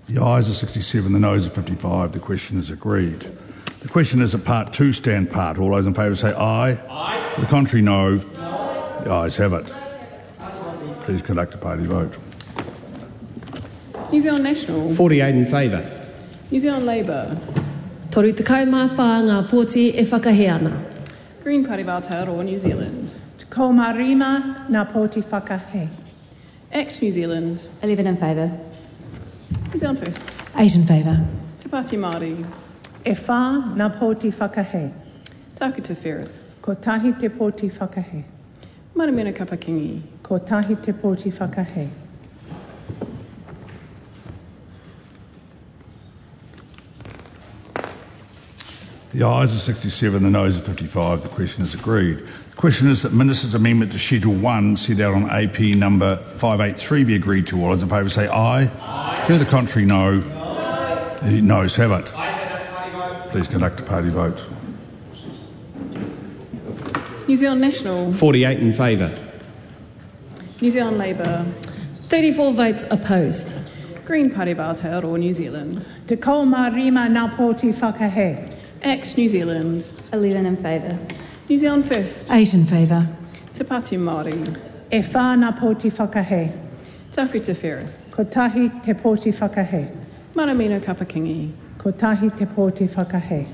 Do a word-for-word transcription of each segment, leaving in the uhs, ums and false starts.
The ayes are sixty-seven, the noes are fifty-five. The question is agreed. The question is a part two stand part. All those in favour say aye. Aye. To the contrary, no. No. The ayes have it. Please conduct a party vote. New Zealand National. forty-eight in favour. New Zealand Labour. Toru te kai mā whā ngā pōti e whakahe ana. Green Party of Aotearoa, New Zealand. Ko marima na poti whakahe. Ex New Zealand. eleven in favour. New Zealand First. eight in favour. Te Pāti Māori. E whā na poti whakahe. Tāku Te Ferris. Ko tahi te poti whakahe. Maramena Kapakingi. Ko tahi te poti whakahe. The ayes are sixty-seven, the noes are fifty-five. The question is agreed. The question is that Minister's amendment to Schedule one set out on A P number five eighty-three be agreed to. All those in favour say aye. Aye. To the contrary, no. No. The noes have it. Please conduct a party vote. New Zealand National. forty-eight in favour. New Zealand Labour. thirty-four votes opposed. Green Party of Aotearoa, New Zealand. Te ko marima na poti whakahe. Ex New Zealand. eleven in favour. New Zealand First. eight in favour. Te Pāti Māori. E whā na poti whakahe. Tāku Te Ferris. Ko tahi te poti whakahe. Maramena Kapakingi. Ko tahi te poti whakahe.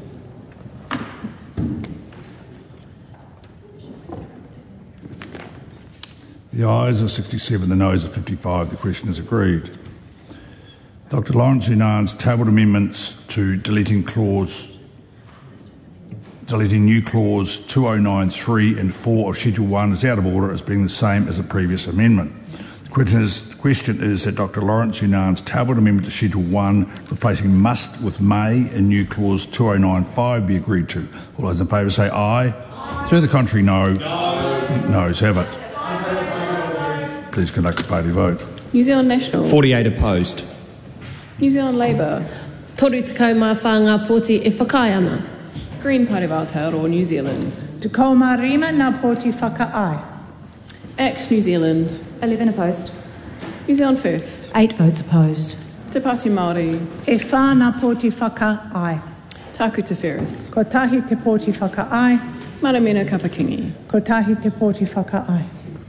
The ayes are sixty-seven, the noes are fifty-five. The question is agreed. Doctor Lawrence Unan's tabled amendments to deleting clause Deleting new clause two oh nine three and four of Schedule one is out of order as being the same as the previous amendment. The question is, the question is that Doctor Lawrence Unan's tabled amendment to Schedule one replacing must with may and new clause two oh nine five be agreed to. All those in favour say aye. Aye. To the contrary, no. No. Noes have it. Please conduct a party vote. New Zealand National. forty-eight opposed. New Zealand Labour. Toru te kai mā whā ngā pōti e whakai ana. Green Party of Aotearoa, New Zealand. Te ko marima na poti whakaai. Ex New Zealand. eleven opposed. New Zealand First. eight votes opposed. Te Pāti Māori. E whā na poti whakaai. Tāku Te Ferris. Ko tahi te poti whakaai. Maramena Kapakingi. Ko tahi te poti whakaai.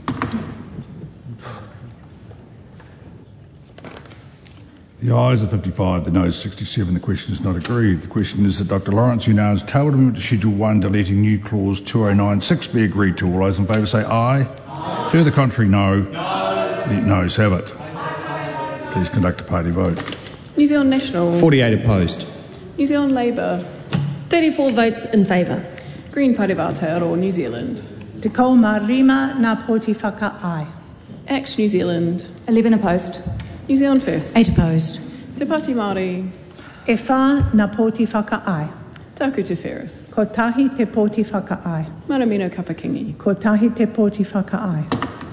The ayes are fifty-five, the noes sixty-seven. The question is not agreed. The question is that Doctor Lawrence Unan's tabled amendment to Schedule one deleting new clause two oh nine six be agreed to. All those in favour say aye. Aye. To the contrary, no. No. The noes have it. Please conduct a party vote. New Zealand National. forty-eight opposed. New Zealand Labour. thirty-four votes in favour. Green Party of Aotearoa, New Zealand. Te ko marima na poti whakaai. Ex New Zealand. eleven opposed. New Zealand First. eight opposed. Te Pāti Māori. E whā na poti whakaai. Tāku Te Ferris. Ko tahi te poti whakaai. Maramena Kapakingi. Ko tahi te poti whakaai.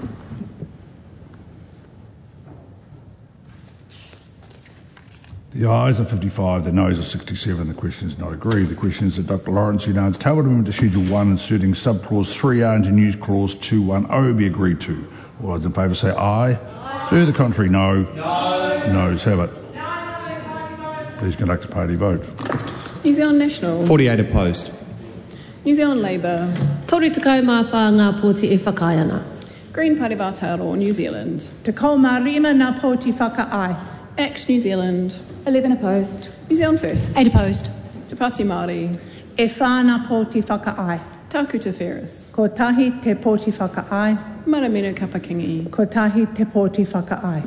The ayes are fifty-five, the noes are sixty-seven. The question is not agreed. The question is that Doctor Lawrence Unan's tabled amendment to Schedule one inserting subclause three R into new clause two ten be agreed to. All those in favour say aye. Aye. To the contrary, no. No. Noes have it. Please conduct a party vote. New Zealand National. forty-eight opposed. New Zealand Labour. Toru te kai mā whā ngā pōti e whakai ana. Green Party of Aotearoa, New Zealand. Te ko marima na poti whakaai. Ex New Zealand. eleven opposed. New Zealand First. eight opposed. Te Pāti Māori. E whā na poti whakaai. Tāku Te Ferris. Ko tahi te poti whakaai. Maramena Kapakingi. Ko tahi te poti whakaai.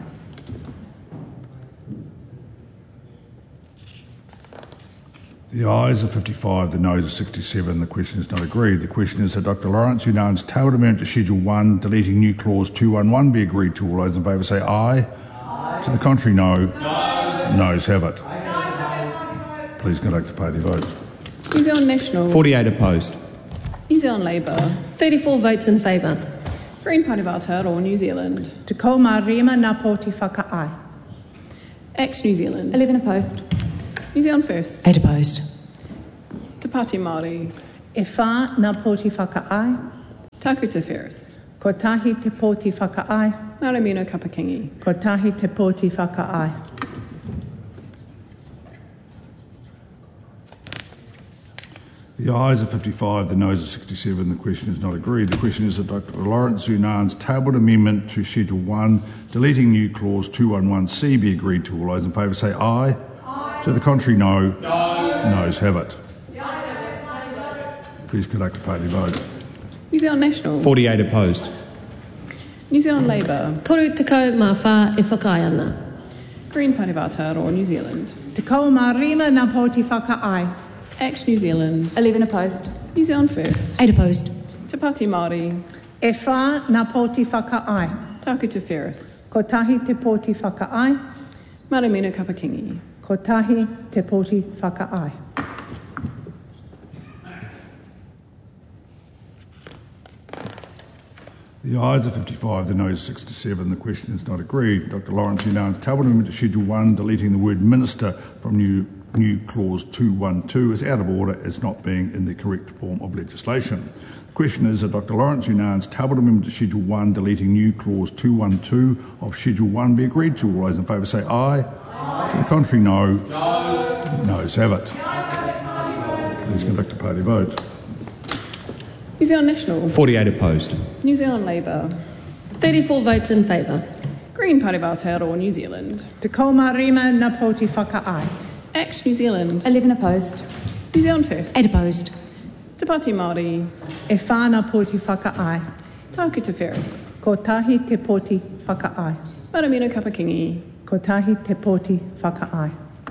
The ayes are fifty-five, the noes are sixty-seven. The question is not agreed. The question is that Doctor Lawrence Unan's tabled amendment to Schedule one deleting new clause two eleven be agreed to. All those in favour say aye. Aye. To the contrary, no. No. Noes have it. Please conduct a party vote. New Zealand National. forty-eight opposed. New Zealand Labour. thirty-four votes in favour. Green Party of Aotearoa, New Zealand. Te ko marima na poti whakaai. Ex New Zealand. eleven opposed. New Zealand First. eight opposed. Te Pāti Māori. E whā na poti whakaai. Tāku Te Ferris. Ko tahi te poti whakaai. Maramena Kapakingi. Ko tahi te poti whakaai. The ayes are fifty-five, the noes are sixty-seven. The question is not agreed. The question is that Doctor Lawrence Zunan's tabled amendment to Schedule one, deleting new clause two eleven C, be agreed to. All those in favour say aye. Aye. To the contrary, no. No. Noes have it. Please conduct a party vote. New Zealand National. forty-eight opposed. New Zealand Labour. Toru tekau mā whā e whakai ana. Green Party of Aotearoa, New Zealand. Te kau mā rima nā pōti whakaai. Act New Zealand. eleven opposed. New Zealand First. Eight opposed. Te Pāti Māori. E whā nā pōti whakaai. Taku Te Ferris. Ko tahi te pōti whakaai. Maramina Kapakingi. Ko tahi te pōti whakaai. The ayes are fifty-five, the noes sixty-seven. The question is not agreed. Doctor Lawrence Zunan's tabled amendment to Schedule one, deleting the word minister from new, new clause two twelve is out of order as not being in the correct form of legislation. The question is that Doctor Lawrence Zunan's tabled amendment to Schedule one, deleting new clause two twelve of Schedule one be agreed to. All those in favour say aye. Aye. To the contrary, no. No. Noes have it. Please conduct a party vote. New Zealand National. forty-eight opposed. New Zealand Labour. thirty-four votes in favour. Green Party of Aotearoa, New Zealand. Te kau mā rima nā pōti whakaai. Act New Zealand. eleven opposed. New Zealand First. Eight opposed. Te Pāti Māori. E whā nā pōti whakaai. Taku Te Ferris. Ko tahi te pōti whakaai. Maramina Kapakingi. Ko tahi te pōti whakaai.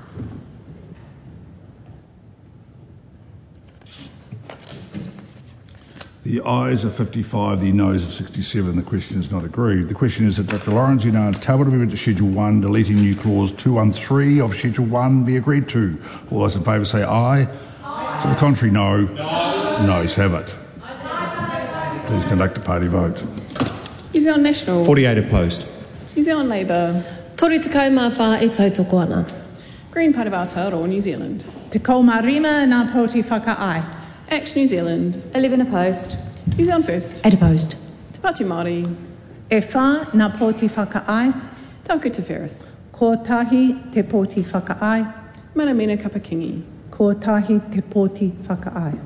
The ayes are fifty-five, the noes are sixty-seven. The question is not agreed. The question is that Doctor Lawrence Zunan's tabled amendment to Schedule one, deleting new clause two thirteen of Schedule one be agreed to. All those in favour say aye. Aye. To the contrary, no. No. Noes have it. Please conduct a party vote. New Zealand National. forty-eight opposed. New Zealand Labour. Toru tekau mā whā e tautoko ana. Green Party of Aotearoa, New Zealand. Te kau mā rima nā pōti whakaai. Act New Zealand. eleven opposed. New Zealand First. Eight opposed. Te Pāti Māori. E whā nā pōti whakaai. Taku Te Ferris. Ko tahi te pōti whakaai. Maramina Kapakingi. Ko tahi te pōti whakaai.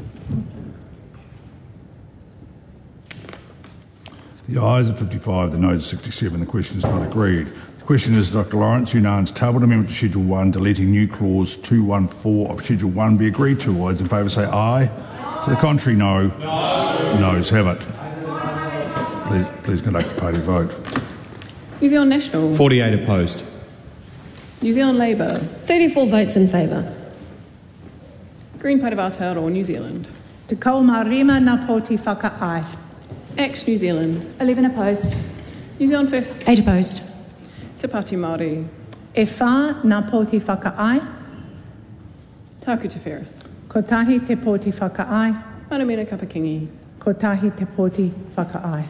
The ayes are fifty-five, the noes are sixty-seven. The question is not agreed. The question is Doctor Lawrence Zunan's tabled amendment to Schedule one, deleting new clause two fourteen of Schedule one be agreed to. All those in favour say aye. Aye. To the contrary, no. No. Noes have it. Please, please conduct a party vote. New Zealand National. forty-eight opposed. New Zealand Labour. thirty-four votes in favour. Green Party of Aotearoa, New Zealand. Te kau mā rima nā pōti whakaai. Act New Zealand. eleven opposed. New Zealand First. Eight opposed. Te Pāti Māori. E whā nā pōti whakaai. Taku Te Ferris. Ko tahi te pōti whakaai. Maramina Kapakingi. Ko tahi te pōti whakaai.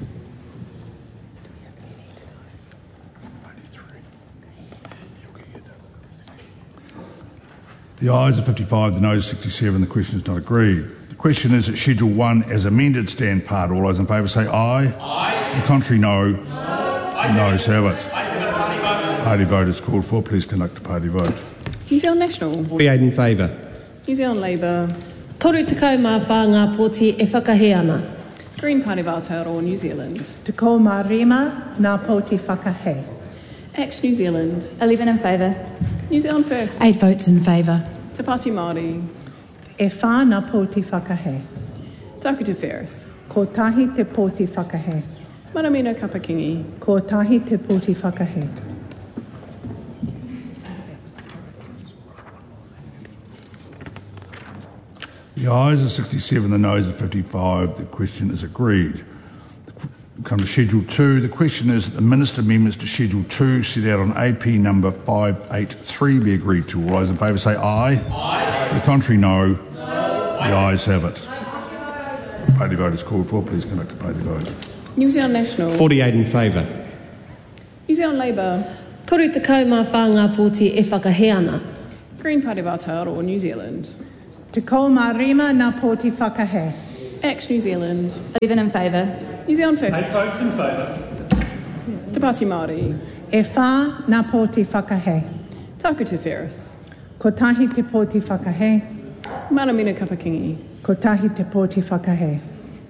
The ayes are fifty-five, the noes are sixty-seven. The question is not agreed. The question is that Schedule one as amended stand part. All those in favour say aye. Aye. To the contrary, no. No. Noes have it. Party vote is called for. Please conduct a party vote. New Zealand National. forty-eight in favour. New Zealand Labour. Toru tekau mā whā ngā pōti e whakahe ana. Green Party of Aotearoa, New Zealand. Te kau mā rima nā pōti whakahe. Act New Zealand. eleven in favour. New Zealand First. Eight votes in favour. Te Pāti Māori. E whā nā pōti whakahe. Taku Te Ferris. Ko tahi te pōti whakahe. Maramina Kapakingi. Ko tahi te pōti whakahe. The ayes are sixty-seven, the noes are fifty-five. The question is agreed. We come to Schedule two. The question is that the Minister amendments to Schedule two set out on A P number five eighty-three be agreed to. All those in favour say aye. Aye. To the contrary, no. No. The ayes have it. Party vote is called for. Please conduct a party vote. New Zealand National. forty-eight in favour. New Zealand Labour. Toru tekau mā whā ngā pōti e whakahe ana. Green Party of Aotearoa, New Zealand. Te kau mā rima nā pōti whakahe. Act New Zealand. eleven in favour. New Zealand First. Eight votes in favour. Te Pāti Māori. E whā nā pōti whakahe. Taku Te Ferris. Ko tahi te pōti whakahe. Mana mina kapakingi. Ko tahi te pōti whakahe.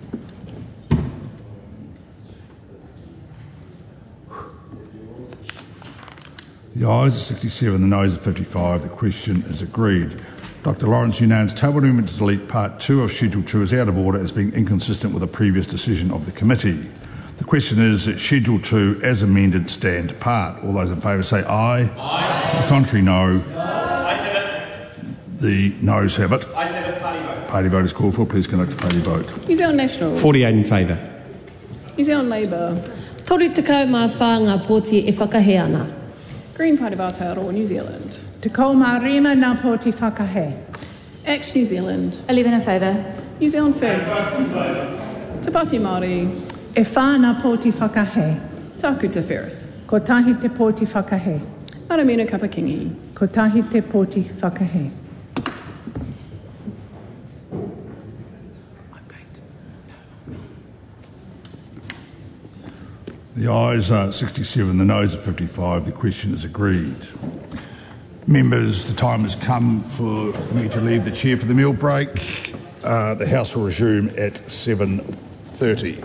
The ayes are sixty-seven, the noes are fifty-five. The question is agreed. Doctor Lawrence Unan's tabled amendment to delete Part two of Schedule two is out of order as being inconsistent with a previous decision of the committee. The question is that Schedule two, as amended, stand part. All those in favour say aye. Aye. To the contrary, no. No. Ayes have it. The noes have it. Ayes have it. Party vote. Party vote is called for. Please conduct a party vote. New Zealand National. forty-eight in favour. New Zealand Labour. Tori tekau mā whā ngā pōti e whakahe ana. Green Party of Aotearoa, New Zealand. Te kou mā rima nā pōti whakahe. Act New Zealand. eleven in favour. New Zealand First. Te Pāti Māori. E whā nā pōti whakahe. Taku Te Ferris. Ko tahi te pōti whakahe. Mana mina kapakingi. Ko tahi te pōti whakahe. The ayes are sixty-seven, the noes are fifty-five. The question is agreed. Members, the time has come for me to leave the chair for the meal break. Uh, the House will resume at seven thirty.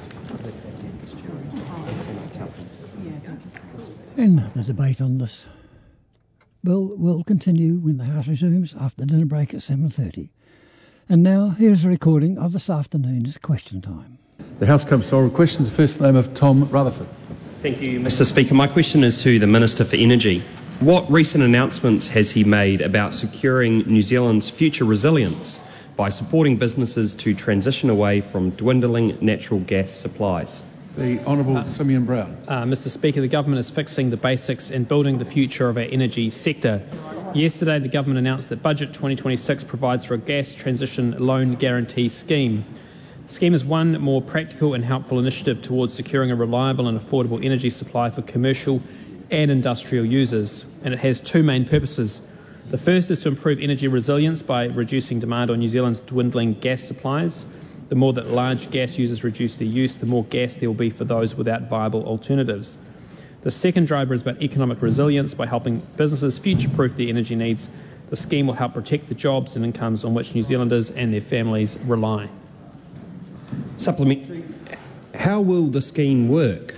And the debate on this bill will continue when the House resumes after dinner break at seven thirty. And now here's a recording of this afternoon's question time. The House comes to oral questions. The first name of Tom Rutherford. Thank you, Mister Speaker. My question is to the Minister for Energy. What recent announcements has he made about securing New Zealand's future resilience by supporting businesses to transition away from dwindling natural gas supplies? The Honourable uh, Simeon Brown. Uh, Mister Speaker, the government is fixing the basics and building the future of our energy sector. Yesterday, the government announced that Budget twenty twenty-six provides for a gas transition loan guarantee scheme. The scheme is one more practical and helpful initiative towards securing a reliable and affordable energy supply for commercial and industrial users, and it has two main purposes. The first is to improve energy resilience by reducing demand on New Zealand's dwindling gas supplies. The more that large gas users reduce their use, the more gas there will be for those without viable alternatives. The second driver is about economic resilience by helping businesses future-proof their energy needs. The scheme will help protect the jobs and incomes on which New Zealanders and their families rely. Supplementary. How will the scheme work?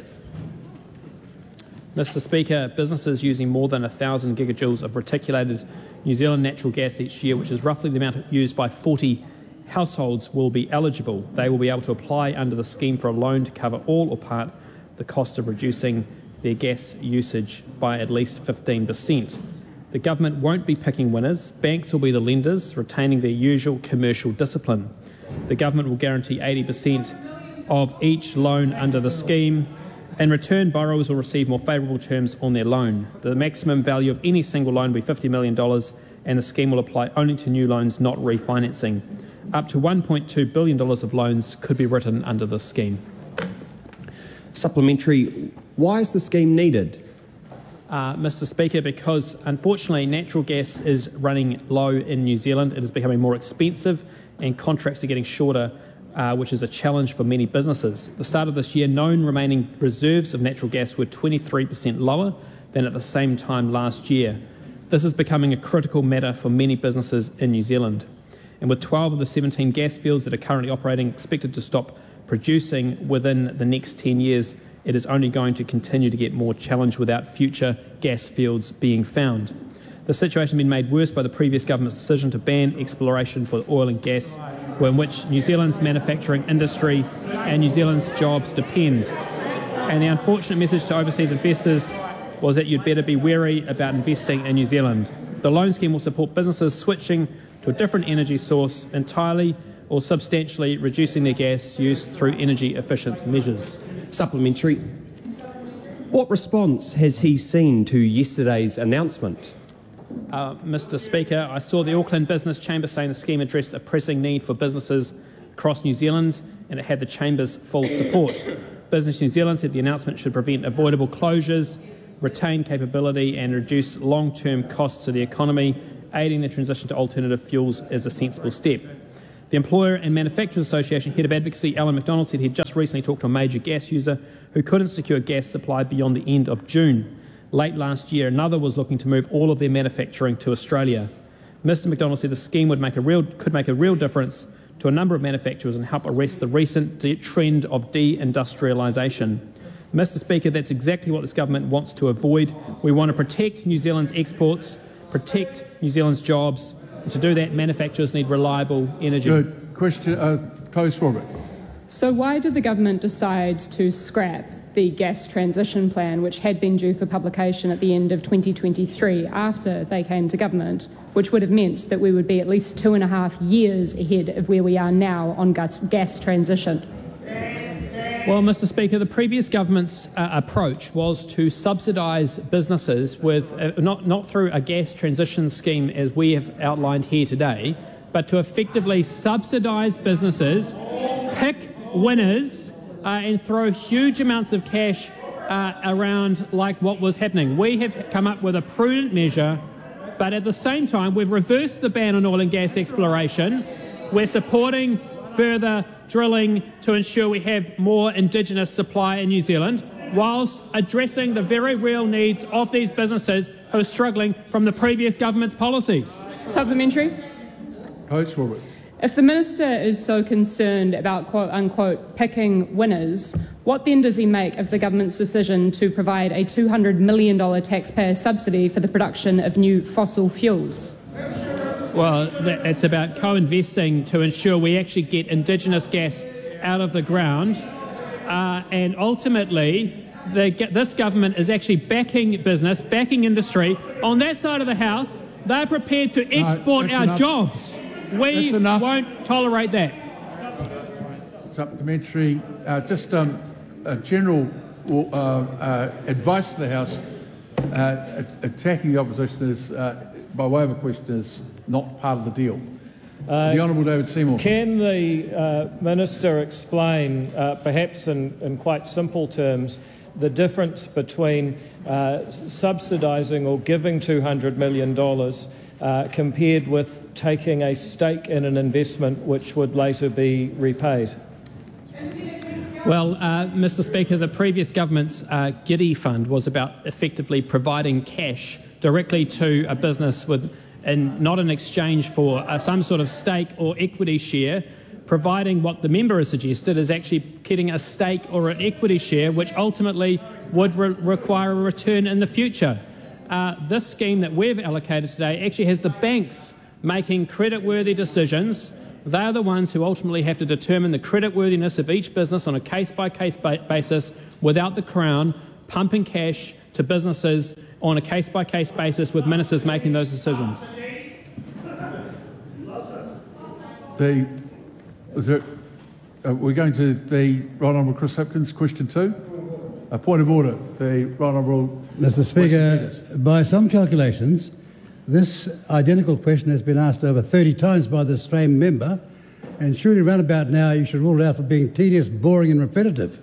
Mister Speaker, businesses using more than one thousand gigajoules of reticulated New Zealand natural gas each year, which is roughly the amount used by forty households, will be eligible. They will be able to apply under the scheme for a loan to cover all or part the cost of reducing their gas usage by at least fifteen percent. The government won't be picking winners. Banks will be the lenders, retaining their usual commercial discipline. The government will guarantee eighty percent of each loan under the scheme. In return, borrowers will receive more favourable terms on their loan. The maximum value of any single loan will be fifty million dollars, and the scheme will apply only to new loans, not refinancing. Up to one point two billion dollars of loans could be written under this scheme. Supplementary. Why is the scheme needed? Uh, Mister Speaker, because unfortunately natural gas is running low in New Zealand. It is becoming more expensive and contracts are getting shorter, uh, which is a challenge for many businesses. At the start of this year, known remaining reserves of natural gas were twenty-three percent lower than at the same time last year. This is becoming a critical matter for many businesses in New Zealand. And with twelve of the seventeen gas fields that are currently operating expected to stop producing within the next ten years, it is only going to continue to get more challenged without future gas fields being found. The situation has been made worse by the previous government's decision to ban exploration for oil and gas, in which New Zealand's manufacturing industry and New Zealand's jobs depend. And the unfortunate message to overseas investors was that you'd better be wary about investing in New Zealand. The loan scheme will support businesses switching to a different energy source entirely or substantially reducing their gas use through energy efficiency measures. Supplementary. What response has he seen to yesterday's announcement? Uh, Mister Speaker, I saw the Auckland Business Chamber saying the scheme addressed a pressing need for businesses across New Zealand, and it had the Chamber's full support. Business New Zealand said the announcement should prevent avoidable closures, retain capability and reduce long-term costs to the economy. Aiding the transition to alternative fuels is a sensible step. The Employer and Manufacturers Association Head of Advocacy, Alan McDonald, said he'd just recently talked to a major gas user who couldn't secure gas supply beyond the end of June. Late last year, another was looking to move all of their manufacturing to Australia. Mister McDonald said the scheme would make a real, could make a real difference to a number of manufacturers and help arrest the recent de- trend of deindustrialisation. Mister Speaker, that's exactly what this government wants to avoid. We want to protect New Zealand's exports, protect New Zealand's jobs. And to do that, manufacturers need reliable energy. Good. Question, uh, Chloe Swarbrick. So why did the government decide to scrap the gas transition plan, which had been due for publication at the end of twenty twenty-three after they came to government, which would have meant that we would be at least two and a half years ahead of where we are now on gas, gas transition? Well, Mister Speaker, the previous government's uh, approach was to subsidise businesses with uh, not, not through a gas transition scheme as we have outlined here today, but to effectively subsidise businesses, pick winners, uh, and throw huge amounts of cash uh, around like what was happening. We have come up with a prudent measure, but at the same time we've reversed the ban on oil and gas exploration. We're supporting further drilling to ensure we have more Indigenous supply in New Zealand, whilst addressing the very real needs of these businesses who are struggling from the previous government's policies. Supplementary. Chloe Swarbrick. If the Minister is so concerned about quote-unquote picking winners, what then does he make of the government's decision to provide a two hundred million dollars taxpayer subsidy for the production of new fossil fuels? Well, it's about co-investing to ensure we actually get Indigenous gas out of the ground. Uh, and ultimately, the, this government is actually backing business, backing industry. On that side of the House, they're prepared to export no, our enough. jobs. We won't tolerate that. Supplementary. Uh, just um, a general uh, uh, advice to the House. Uh, attacking the opposition is, uh, by way of a question, is not part of the deal. Uh, the Honourable David Seymour. Can the uh, Minister explain, uh, perhaps in, in quite simple terms, the difference between uh, subsidising or giving two hundred million dollars uh, compared with taking a stake in an investment which would later be repaid? Well, uh, Mister Speaker, the previous government's uh, Giddy Fund was about effectively providing cash directly to a business with, and not in exchange for uh, some sort of stake or equity share, providing what the member has suggested is actually getting a stake or an equity share, which ultimately would re- require a return in the future. Uh, this scheme that we've allocated today actually has the banks making creditworthy decisions. They are the ones who ultimately have to determine the creditworthiness of each business on a case-by-case ba- basis without the Crown pumping cash to businesses on a case-by-case basis with ministers making those decisions. The, is there, uh, we're going to the Right Honourable Chris Hipkins, question two. A point of order. The Right Honourable Mister Speaker, by some calculations, this identical question has been asked over thirty times by the same member, and surely round about now you should rule it out for being tedious, boring and repetitive.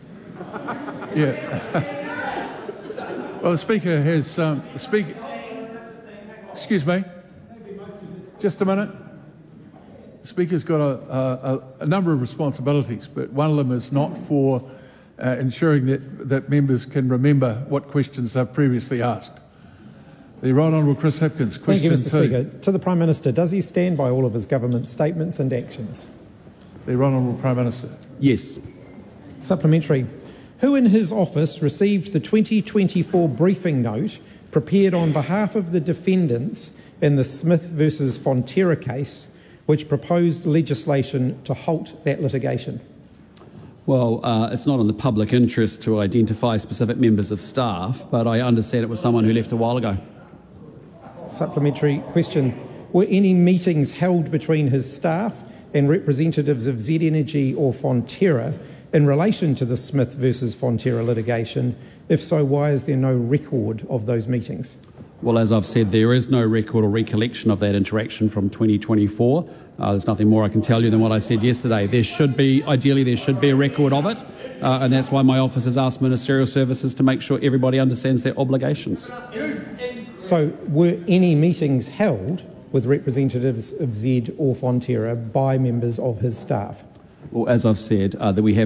Yeah. Well, the Speaker has... Um, the Speaker... Excuse me. Just a minute. The Speaker's got a, a, a number of responsibilities, but one of them is not for uh, ensuring that, that members can remember what questions they've previously asked. The Right Honourable Chris Hipkins, question Thank you, Mister two. Speaker. To the Prime Minister, does he stand by all of his government statements and actions? The Right Honourable Prime Minister. Yes. Supplementary. Who in his office received the twenty twenty-four briefing note prepared on behalf of the defendants in the Smith versus Fonterra case, which proposed legislation to halt that litigation? Well, uh, it's not in the public interest to identify specific members of staff, but I understand it was someone who left a while ago. Supplementary question. Were any meetings held between his staff and representatives of Z Energy or Fonterra in relation to the Smith versus Fonterra litigation? If so, why is there no record of those meetings? Well, as I've said, there is no record or recollection of that interaction from twenty twenty-four. Uh, there's nothing more I can tell you than what I said yesterday. There should be, ideally, there should be a record of it, uh, and that's why my office has asked Ministerial Services to make sure everybody understands their obligations. So, were any meetings held with representatives of Z or Fonterra by members of his staff? Well, as I've said, uh, that we have no record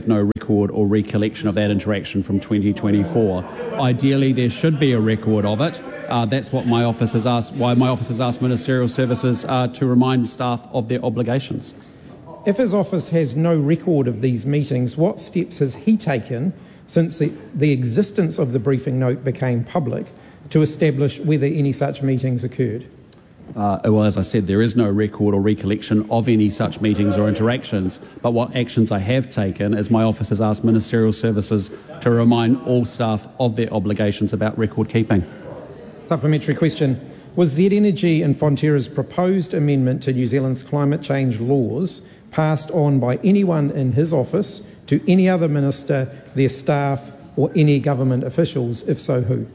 record or recollection of that interaction from twenty twenty-four. Ideally, there should be a record of it. Uh, that's what my office has asked, why my office has asked Ministerial Services uh, to remind staff of their obligations. If his office has no record of these meetings, what steps has he taken since the, the existence of the briefing note became public to establish whether any such meetings occurred? Uh, well, as I said, there is no record or recollection of any such meetings or interactions, but what actions I have taken is my office has asked Ministerial Services to remind all staff of their obligations about record keeping. Supplementary question. Was Z Energy and Fonterra's proposed amendment to New Zealand's climate change laws passed on by anyone in his office to any other minister, their staff or any government officials? If so, who?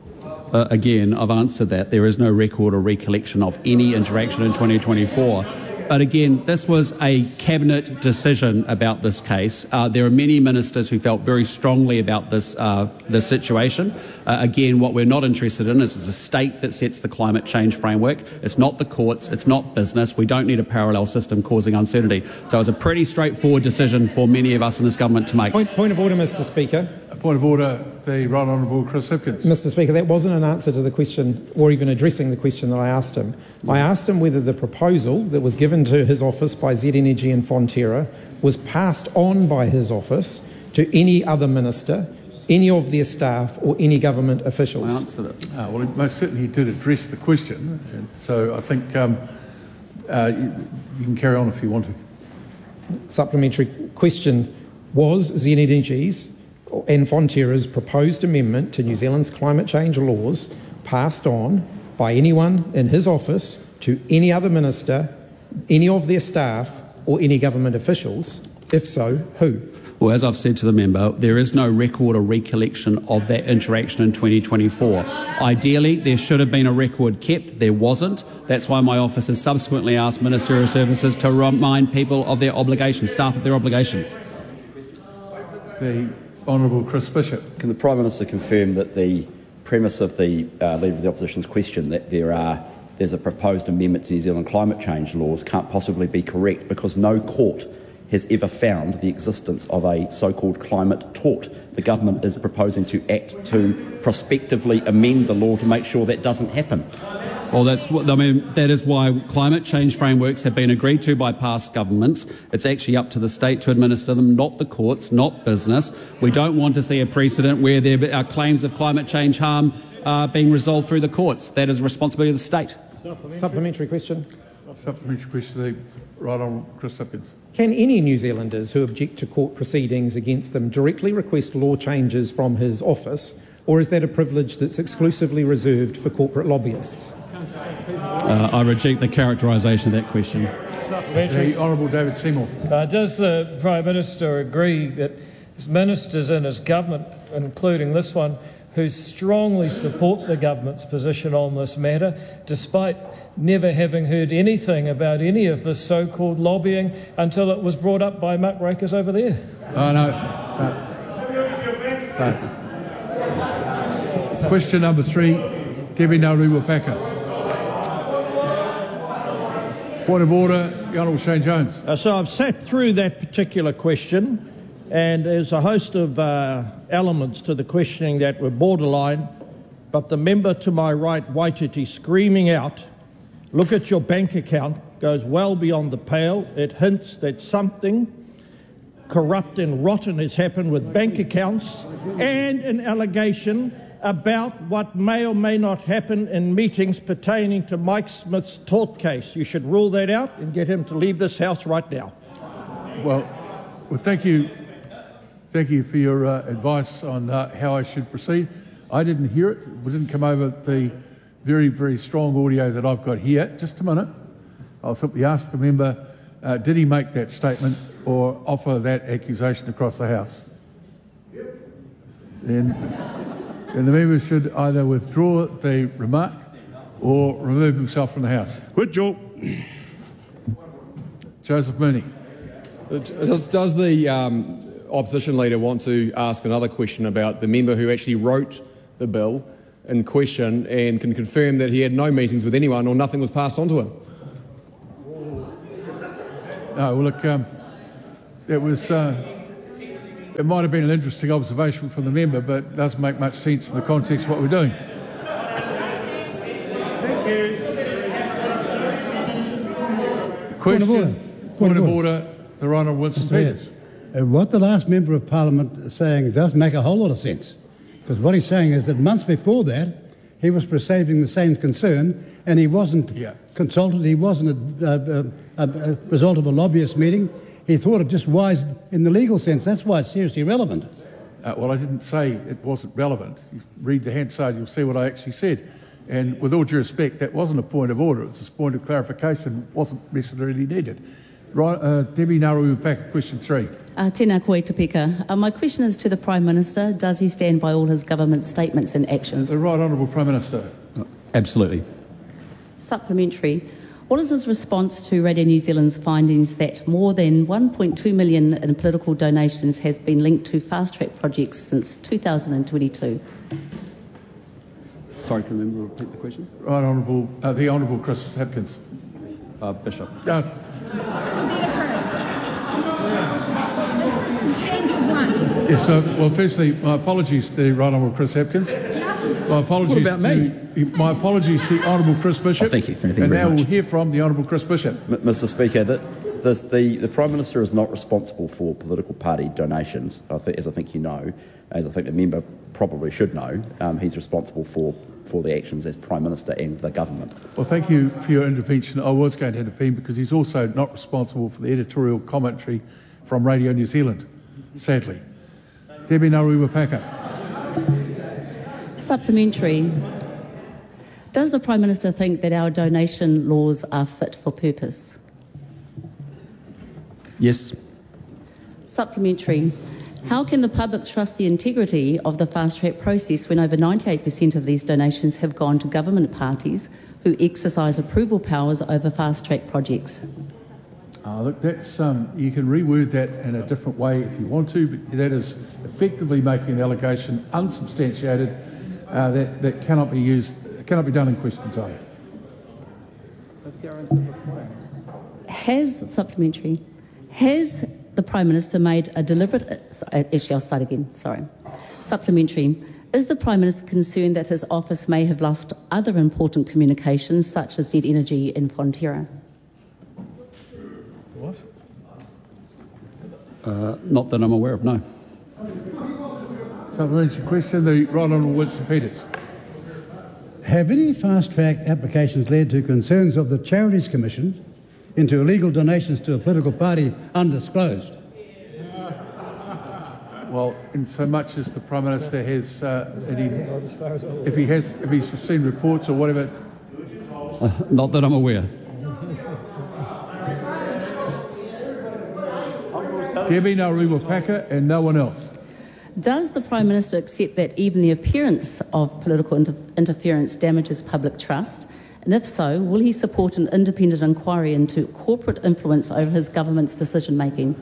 Uh, again, I've answered that. There is no record or recollection of any interaction in twenty twenty-four. But again, this was a cabinet decision about this case. Uh, there are many ministers who felt very strongly about this uh, this situation. Uh, again, what we're not interested in is, is a state that sets the climate change framework. It's not the courts. It's not business. We don't need a parallel system causing uncertainty. So it's a pretty straightforward decision for many of us in this government to make. Point, point of order, Mister Speaker. A point of order, the Right Honourable Chris Hipkins. Mister Speaker, that wasn't an answer to the question or even addressing the question that I asked him. I asked him whether the proposal that was given to his office by Z Energy and Fonterra was passed on by his office to any other minister, any of their staff or any government officials. I answered it. Uh, well, it most certainly did address the question, and so I think um, uh, you, you can carry on if you want to. Supplementary question. Was Z Energy's and Fonterra's proposed amendment to New Zealand's climate change laws passed on by anyone in his office to any other minister, any of their staff or any government officials? If so, who? Well, as I've said to the member, there is no record or recollection of that interaction in twenty twenty-four. Ideally, there should have been a record kept. There wasn't. That's why my office has subsequently asked Ministerial Services to remind people of their obligations, staff of their obligations. The Honourable Chris Bishop. Can the Prime Minister confirm that the premise of the uh, Leader of the Opposition's question, that there are there's a proposed amendment to New Zealand climate change laws, can't possibly be correct because no court has ever found the existence of a so-called climate tort? The government is proposing to act to prospectively amend the law to make sure that doesn't happen. Well, that's what, I mean, that is why climate change frameworks have been agreed to by past governments. It's actually up to the state to administer them, not the courts, not business. We don't want to see a precedent where there are claims of climate change harm uh, being resolved through the courts. That is the responsibility of the state. Supplementary, Supplementary question. Supplementary question, the Right Honourable Chris Hipkins. Can any New Zealanders who object to court proceedings against them directly request law changes from his office, or is that a privilege that's exclusively reserved for corporate lobbyists? Uh, I reject the characterisation of that question. The Honourable David Seymour. Uh, does the Prime Minister agree that ministers in his government, including this one, who strongly support the government's position on this matter, despite never having heard anything about any of this so-called lobbying until it was brought up by muckrakers over there? Oh, no. no. no. Question number three, Debbie Naruwa-Packer. Point of order, the Honourable Shane Jones. Uh, so I've sat through that particular question, and there's a host of uh, elements to the questioning that were borderline, but the member to my right, Waititi, screaming out, "Look at your bank account," goes well beyond the pale. It hints that something corrupt and rotten has happened with bank accounts, and an allegation about what may or may not happen in meetings pertaining to Mike Smith's tort case. You should rule that out and get him to leave this House right now. Well, well thank you. Thank you for your uh, advice on uh, how I should proceed. I didn't hear it. We didn't come over the very, very strong audio that I've got here. Just a minute. I'll simply ask the member, uh, did he make that statement or offer that accusation across the House? Then, then the member should either withdraw the remark or remove himself from the House. Withdraw. Joseph Mooney. Does, does the um, opposition leader want to ask another question about the member who actually wrote the bill in question and can confirm that he had no meetings with anyone or nothing was passed on to him? No, well, look, um, it was... Uh, It might have been an interesting observation from the member, but it doesn't make much sense in the context of what we're doing. Thank you. Question, Point of order. Point of order, the Right Honourable Winston Peters. Uh, what the last Member of Parliament is saying does make a whole lot of sense, because what he's saying is that months before that he was perceiving the same concern and he wasn't yeah. consulted, he wasn't a, a, a, a result of a lobbyist meeting. He thought it just wise in the legal sense. That's why it's seriously relevant. Uh, well, I didn't say it wasn't relevant. You read the Hansard, you'll see what I actually said. And with all due respect, that wasn't a point of order. It was a point of clarification, wasn't necessarily needed. Right, uh, Debbie Ngaruiwa-Packer, question three. Uh, tēnā koe te pika. Uh, my question is to the Prime Minister. Does he stand by all his government statements and actions? The Right Honourable Prime Minister. Absolutely. Supplementary. What is his response to Radio New Zealand's findings that more than one point two million in political donations has been linked to fast-track projects since two thousand twenty-two? Sorry, can you repeat the question? Right Honourable, uh, the Honourable Chris Hipkins. Uh, Bishop. Uh, Yes, uh, well, firstly, my apologies to the Right Honourable Chris Hipkins. My apologies What about to, me? My apologies to the Honourable Chris Bishop. Oh, thank you. Thank you and very now much. we'll hear from the Honourable Chris Bishop. M- Mister Speaker, the, the, the, the Prime Minister is not responsible for political party donations, I th- as I think you know, as I think the member probably should know. Um, he's responsible for, for the actions as Prime Minister and the government. Well, thank you for your intervention. I was going to intervene because he's also not responsible for the editorial commentary from Radio New Zealand, sadly. Debbie Ngaruiwa-Packer. Supplementary. Does the Prime Minister think that our donation laws are fit for purpose? Yes. Supplementary. How can the public trust the integrity of the fast-track process when over ninety-eight percent of these donations have gone to government parties who exercise approval powers over fast-track projects? Uh, look, that's, um, you can reword that in a different way if you want to, but that is effectively making an allegation unsubstantiated uh, that, that cannot be used, cannot be done in question time. That's the answer required. Has, supplementary, has the Prime Minister made a deliberate, uh, actually I'll start again, sorry. Supplementary, is the Prime Minister concerned that his office may have lost other important communications such as Z Energy in Fonterra? What? Uh, not that I'm aware of, no. Supplementary question, the Right Honourable Winston Peters. Have any fast-track applications led to concerns of the Charities Commission into illegal donations to a political party undisclosed? Well, in so much as the Prime Minister has, uh, any, if he has, if he's seen reports or whatever. Uh, not that I'm aware. Debbie Ngaruiwa-Packer and no one else. Does the Prime Minister accept that even the appearance of political inter- interference damages public trust? And if so, will he support an independent inquiry into corporate influence over his government's decision-making?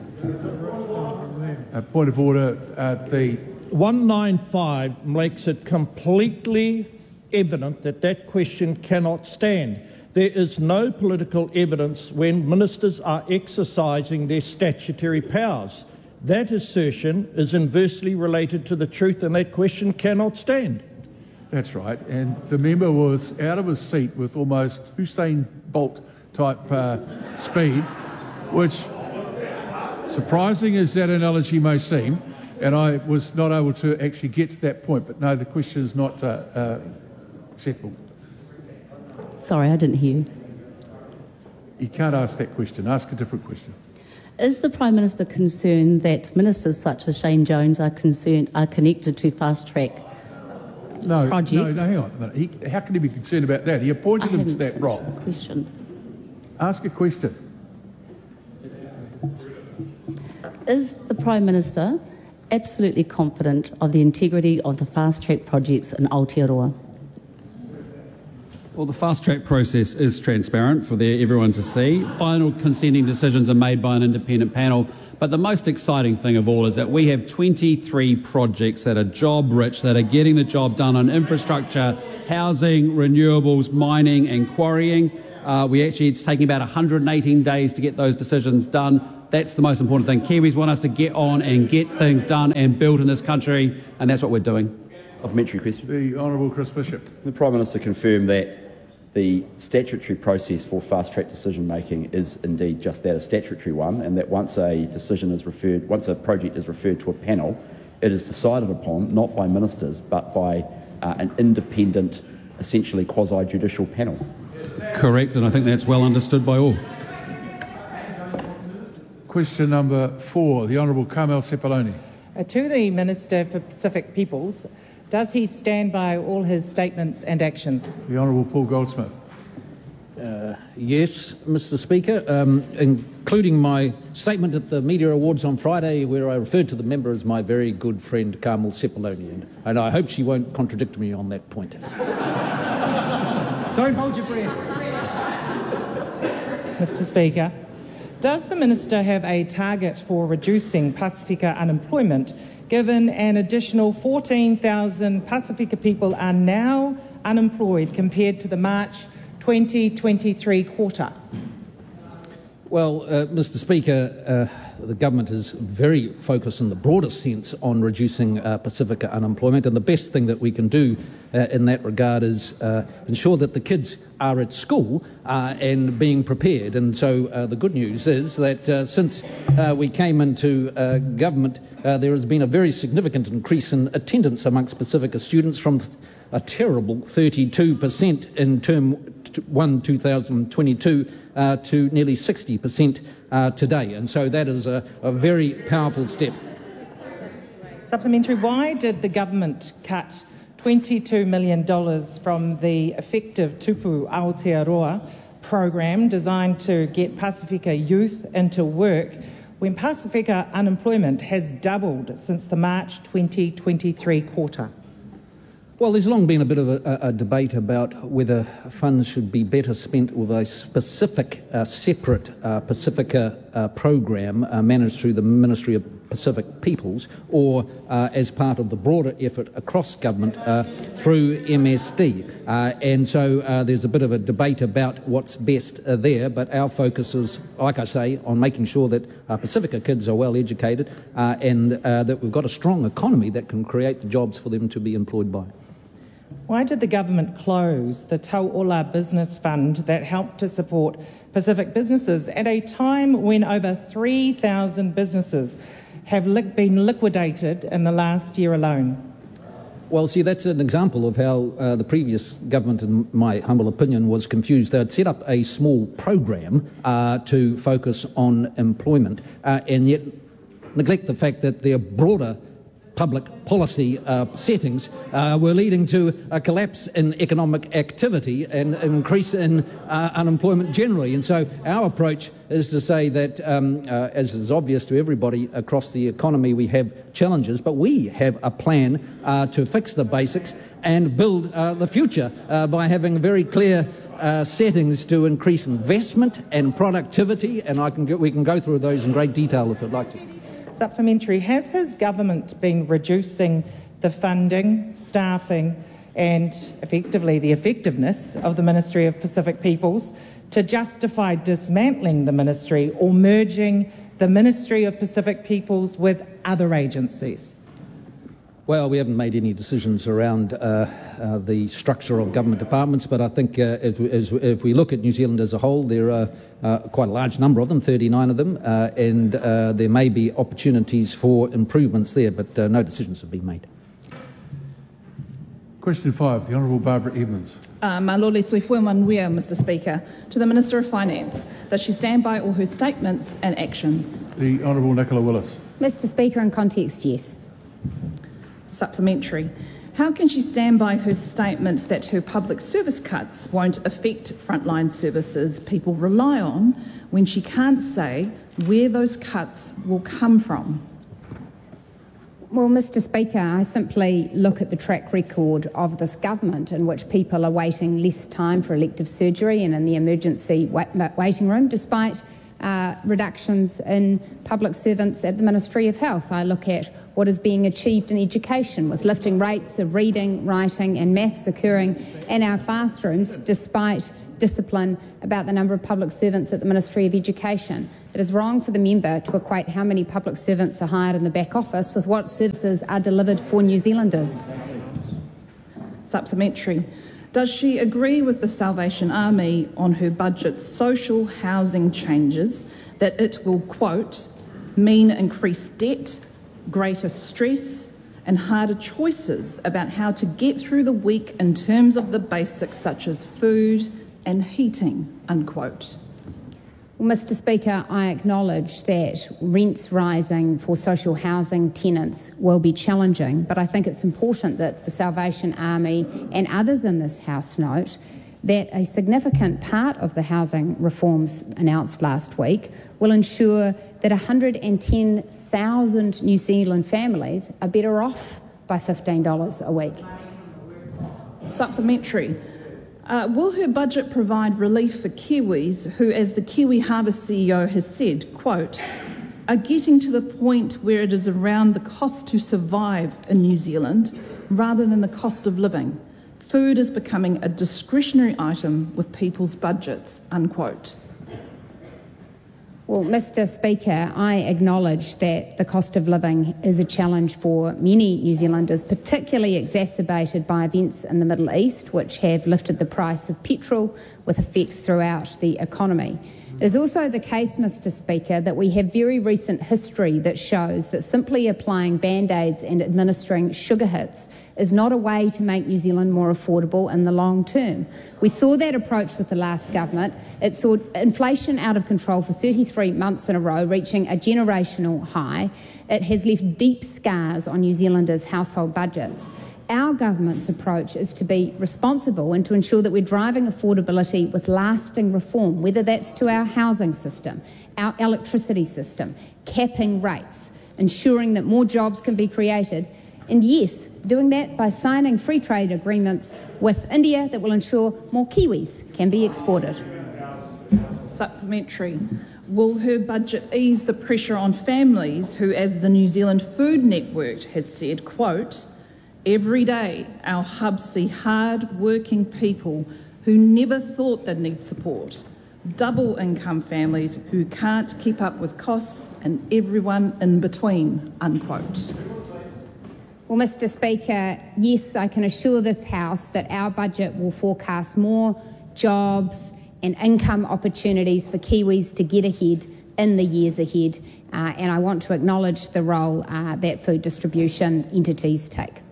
A point of order, uh, the... one ninety-five makes it completely evident that that question cannot stand. There is no political evidence when ministers are exercising their statutory powers. That assertion is inversely related to the truth, and that question cannot stand. That's right, and the member was out of his seat with almost Usain Bolt type uh, speed, which, surprising as that analogy may seem, and I was not able to actually get to that point, but no, the question is not uh, uh, acceptable. Sorry, I didn't hear you. You can't ask that question. Ask a different question. Is the Prime Minister concerned that ministers such as Shane Jones are concerned are connected to fast-track no, projects? No, no, hang on a minute. He, how can he be concerned about that? He appointed I him to that role. Question. Ask a question. Is the Prime Minister absolutely confident of the integrity of the fast-track projects in Aotearoa? Well, the fast-track process is transparent for the, everyone to see. Final consenting decisions are made by an independent panel. But the most exciting thing of all is that we have twenty-three projects that are job-rich, that are getting the job done on infrastructure, housing, renewables, mining and quarrying. Uh, we actually, it's taking about one hundred eighteen days to get those decisions done. That's the most important thing. Kiwis want us to get on and get things done and build in this country, and that's what we're doing. Supplementary question. The Honourable Chris Bishop. The Prime Minister confirmed that the statutory process for fast-track decision-making is indeed just that, a statutory one, and that once a decision is referred, once a project is referred to a panel, it is decided upon not by ministers but by uh, an independent, essentially quasi-judicial panel. Correct, and I think that's well understood by all. Question number four, the Honourable Carmel Sepuloni. Uh, to the Minister for Pacific Peoples, does he stand by all his statements and actions? The Honourable Paul Goldsmith. Uh, yes, Mister Speaker, um, including my statement at the Media Awards on Friday where I referred to the member as my very good friend Carmel Sepuloni, and, and I hope she won't contradict me on that point. Don't hold your breath. Mister Speaker, does the Minister have a target for reducing Pasifika unemployment, given an additional fourteen thousand Pasifika people are now unemployed compared to the March twenty twenty-three quarter? Well, uh, Mister Speaker, uh, the government is very focused in the broader sense on reducing uh, Pasifika unemployment, and the best thing that we can do uh, in that regard is uh, ensure that the kids are at school uh, and being prepared. And so uh, the good news is that uh, since uh, we came into uh, government, uh, there has been a very significant increase in attendance amongst Pasifika students from a terrible thirty-two percent in term one two thousand twenty-two uh, to nearly sixty percent uh, today. And so that is a, a very powerful step. Supplementary, why did the government cut twenty-two million dollars from the effective Tupu Aotearoa program designed to get Pasifika youth into work when Pasifika unemployment has doubled since the March twenty twenty-three quarter? Well, there's long been a bit of a, a debate about whether funds should be better spent with a specific, uh, separate uh, Pasifika uh, program uh, managed through the Ministry of Pacific Peoples, or uh, as part of the broader effort across government uh, through M S D. Uh, and so uh, there's a bit of a debate about what's best uh, there, but our focus is, like I say, on making sure that uh, Pasifika kids are well educated uh, and uh, that we've got a strong economy that can create the jobs for them to be employed by. Why did the government close the Tauola Business Fund that helped to support Pacific businesses at a time when over three thousand businesses have li- been liquidated in the last year alone? Well, see, that's an example of how uh, the previous government, in my humble opinion, was confused. They had set up a small program uh, to focus on employment uh, and yet neglect the fact that their broader public policy uh, settings uh, were leading to a collapse in economic activity and an increase in uh, unemployment generally. And so our approach is to say that, um, uh, as is obvious to everybody across the economy, we have challenges, but we have a plan uh, to fix the basics and build uh, the future uh, by having very clear uh, settings to increase investment and productivity, and I can go, we can go through those in great detail if you'd like to. Supplementary, has his government been reducing the funding, staffing and effectively the effectiveness of the Ministry of Pacific Peoples to justify dismantling the ministry or merging the Ministry of Pacific Peoples with other agencies? Well, we haven't made any decisions around uh, uh, the structure of government departments, but I think uh, if, as, if we look at New Zealand as a whole, there are uh, quite a large number of them, thirty-nine of them, uh, and uh, there may be opportunities for improvements there, but uh, no decisions have been made. Question five, the Honourable Barbara Edmonds. Uh, Malole Soifua-Manuia, Mister Speaker, to the Minister of Finance. Does she stand by all her statements and actions? The Honourable Nicola Willis. Mister Speaker, in context, yes. Supplementary. How can she stand by her statement that her public service cuts won't affect frontline services people rely on when she can't say where those cuts will come from? Well, Mister Speaker, I simply look at the track record of this government in which people are waiting less time for elective surgery and in the emergency waiting room, despite uh, reductions in public servants at the Ministry of Health. I look at what is being achieved in education with lifting rates of reading, writing and maths occurring in our classrooms despite discipline about the number of public servants at the Ministry of Education. It is wrong for the member to equate how many public servants are hired in the back office with what services are delivered for New Zealanders. Supplementary. Does she agree with the Salvation Army on her budget's social housing changes that it will, quote, mean increased debt, greater stress and harder choices about how to get through the week in terms of the basics such as food and heating, unquote? Well, Mister Speaker, I acknowledge that rents rising for social housing tenants will be challenging, but I think it's important that the Salvation Army and others in this House note that a significant part of the housing reforms announced last week will ensure that one hundred ten thousand New Zealand families are better off by fifteen dollars a week. Supplementary. Uh, will her budget provide relief for Kiwis who, as the Kiwi Harvest C E O has said, quote, are getting to the point where it is around the cost to survive in New Zealand rather than the cost of living? Food is becoming a discretionary item with people's budgets, unquote. Well, Mister Speaker, I acknowledge that the cost of living is a challenge for many New Zealanders, particularly exacerbated by events in the Middle East, which have lifted the price of petrol with effects throughout the economy. It is also the case, Mister Speaker, that we have very recent history that shows that simply applying band-aids and administering sugar hits is not a way to make New Zealand more affordable in the long term. We saw that approach with the last government. It saw inflation out of control for thirty-three months in a row, reaching a generational high. It has left deep scars on New Zealanders' household budgets. Our government's approach is to be responsible and to ensure that we're driving affordability with lasting reform, whether that's to our housing system, our electricity system, capping rates, ensuring that more jobs can be created, and yes, doing that by signing free trade agreements with India that will ensure more Kiwis can be exported. Supplementary. Will her budget ease the pressure on families who, as the New Zealand Food Network has said, quote, every day our hubs see hard-working people who never thought they'd need support, double-income families who can't keep up with costs, and everyone in between, unquote. Well, Mister Speaker, yes, I can assure this House that our budget will forecast more jobs and income opportunities for Kiwis to get ahead in the years ahead, uh, and I want to acknowledge the role uh, that food distribution entities take.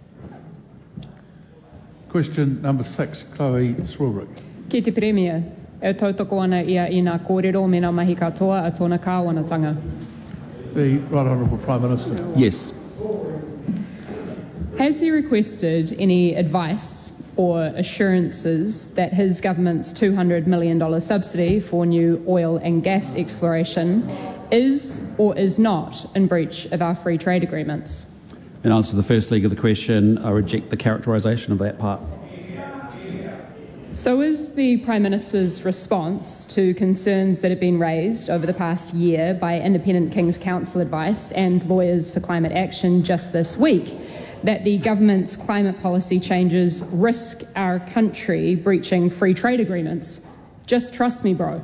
Question number six, Chloe Swarbrick. Ki te Premier, e tautoko ana ia i ngā kōrero me ngā mahi katoa a tōna kāwanatanga. The Right Honourable Prime Minister. Yes. Has he requested any advice or assurances that his government's two hundred million dollars subsidy for new oil and gas exploration is or is not in breach of our free trade agreements? In answer to the first leg of the question, I reject the characterisation of that part. So is the Prime Minister's response to concerns that have been raised over the past year by independent King's Council advice and Lawyers for Climate Action just this week that the government's climate policy changes risk our country breaching free trade agreements? Just trust me, bro.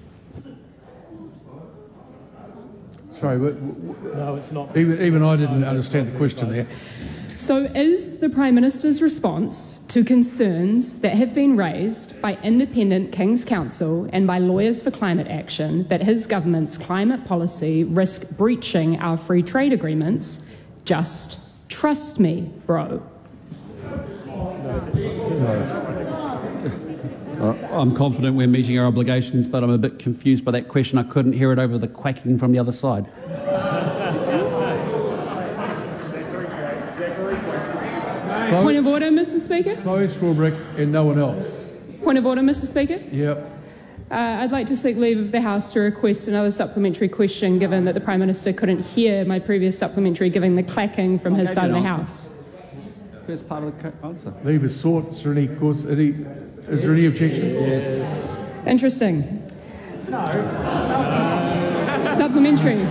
Sorry, but no, it's not. Even, even I didn't understand the question there. So is the Prime Minister's response to concerns that have been raised by independent King's Council and by Lawyers for Climate Action that his government's climate policy risk breaching our free trade agreements, just trust me, bro? Uh, I'm confident we're meeting our obligations, but I'm a bit confused by that question. I couldn't hear it over the quacking from the other side. Point of order, Mister Speaker. Chloe Swarbrick and no one else. Point of order, Mister Speaker. Yep. Uh, I'd like to seek leave of the House to request another supplementary question, given that the Prime Minister couldn't hear my previous supplementary, given the clacking from his side of the House. First part of the answer. Leave is sought. Is there any cause? Any? Is yes. there any objection? Yes. Interesting. No. Supplementary.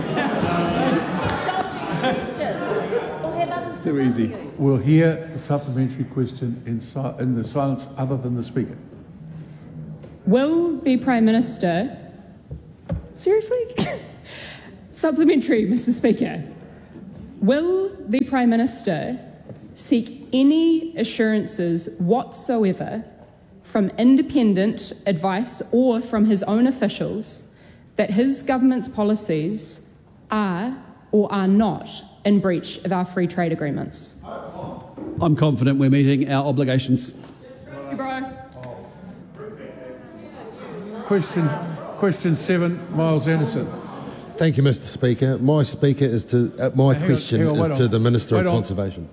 Too easy. We'll hear the supplementary question in, si- in the silence other than the Speaker. Will the Prime Minister... Seriously? Supplementary, Mister Speaker. Will the Prime Minister seek any assurances whatsoever from independent advice or from his own officials that his government's policies are or are not in breach of our free trade agreements? I'm confident we're meeting our obligations. Question, question seven, Miles Anderson. Thank you, Mister Speaker. My speaker is to uh, my Hang question on, hang on, is to on. the Minister Wait of on. Conservation.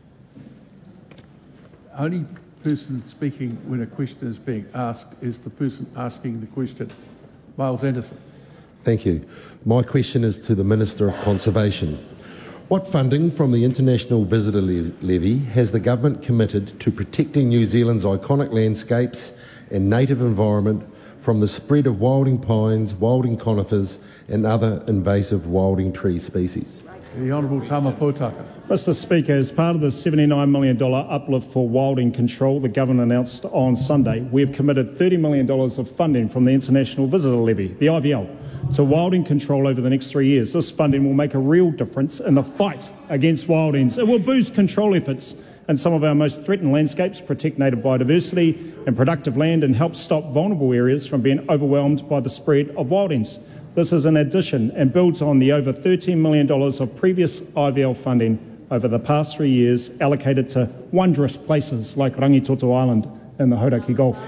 Only person speaking when a question is being asked is the person asking the question. Miles Anderson. Thank you. My question is to the Minister of Conservation. What funding from the International Visitor Le- Levy has the government committed to protecting New Zealand's iconic landscapes and native environment from the spread of wilding pines, wilding conifers and other invasive wilding tree species? The Honourable Tama Potaka. Mister Speaker, as part of the seventy-nine million dollars uplift for wilding control the government announced on Sunday, we have committed thirty million dollars of funding from the International Visitor Levy, the I V L, to wilding control over the next three years. This funding will make a real difference in the fight against wildings. It will boost control efforts in some of our most threatened landscapes, protect native biodiversity and productive land, and help stop vulnerable areas from being overwhelmed by the spread of wildings. This is in addition and builds on the over thirteen million dollars of previous I V L funding over the past three years allocated to wondrous places like Rangitoto Island and the Hauraki Gulf.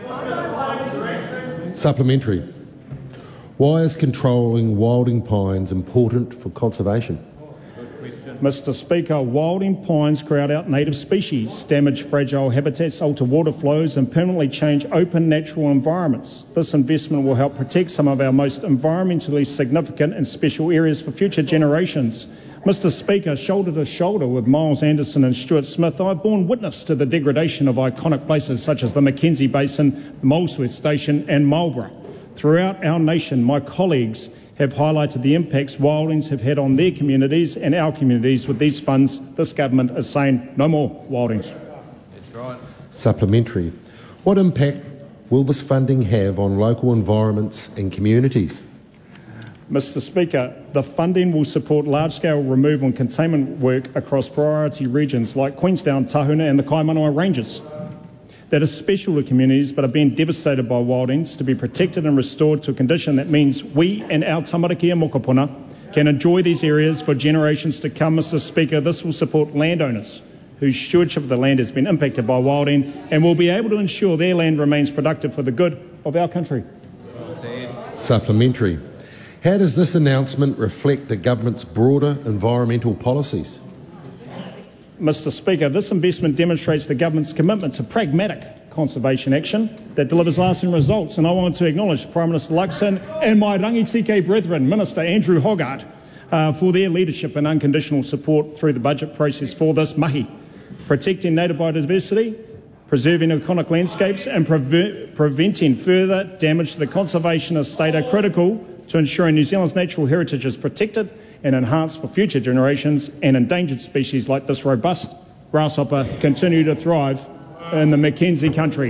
Supplementary. Why is controlling wilding pines important for conservation? Mister Speaker, wilding pines crowd out native species, damage fragile habitats, alter water flows and permanently change open natural environments. This investment will help protect some of our most environmentally significant and special areas for future generations. Mister Speaker, shoulder to shoulder with Miles Anderson and Stuart Smith, I've borne witness to the degradation of iconic places such as the Mackenzie Basin, the Molesworth Station and Marlborough. Throughout our nation, my colleagues have highlighted the impacts wildings have had on their communities and our communities. With these funds, this government is saying no more wildings. That's right. Supplementary. What impact will this funding have on local environments and communities? Mister Speaker, the funding will support large-scale removal and containment work across priority regions like Queenstown, Tahuna and the Kaimanawa Ranges that are special to communities but are being devastated by wildings to be protected and restored to a condition that means we and our tamariki and mokopuna can enjoy these areas for generations to come. Mister Speaker, this will support landowners whose stewardship of the land has been impacted by wilding and will be able to ensure their land remains productive for the good of our country. Supplementary. How does this announcement reflect the government's broader environmental policies? Mister Speaker, this investment demonstrates the government's commitment to pragmatic conservation action that delivers lasting results, and I want to acknowledge Prime Minister Luxon and my Rangitike brethren, Minister Andrew Hogarth, uh, for their leadership and unconditional support through the budget process for this mahi. Protecting native biodiversity, preserving iconic landscapes and pre- preventing further damage to the conservation estate are critical to ensuring New Zealand's natural heritage is protected and enhanced for future generations, and endangered species like this robust grasshopper continue to thrive in the Mackenzie country.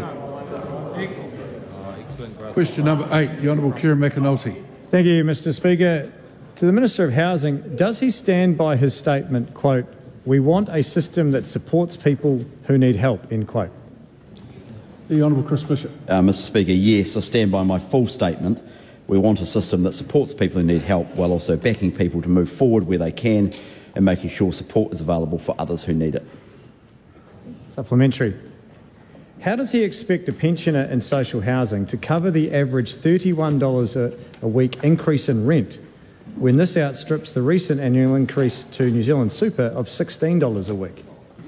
Question number eight, the Honourable Kieran McAnulty. Thank you, Mister Speaker. To the Minister of Housing, does he stand by his statement, quote, "We want a system that supports people who need help," end quote? The Honourable Chris Bishop. Uh, Mister Speaker, yes, I stand by my full statement. We want a system that supports people who need help while also backing people to move forward where they can and making sure support is available for others who need it. Supplementary. How does he expect a pensioner in social housing to cover the average thirty-one dollars a, a week increase in rent when this outstrips the recent annual increase to New Zealand Super of sixteen dollars a week?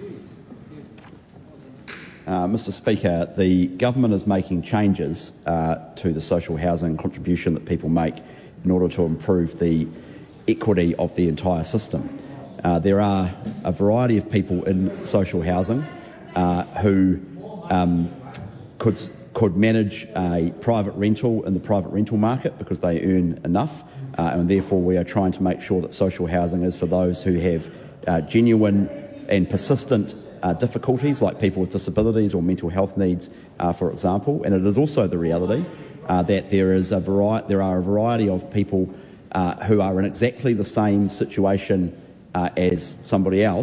Uh, Mister Speaker, the government is making changes uh, to the social housing contribution that people make in order to improve the equity of the entire system. Uh, there are a variety of people in social housing uh, who um, could, could manage a private rental in the private rental market because they earn enough, uh, and therefore we are trying to make sure that social housing is for those who have uh, genuine and persistent uh, difficulties, like people with disabilities or mental health needs, uh, for example. And it is also the reality uh, that there is a vari- there are a variety of people uh, who are in exactly the same situation uh, as somebody else.